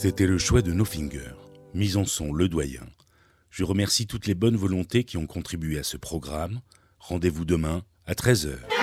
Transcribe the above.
C'était le choix de No Finger, mise en son Le Doyen. Je remercie toutes les bonnes volontés qui ont contribué à ce programme. Rendez-vous demain à 13h.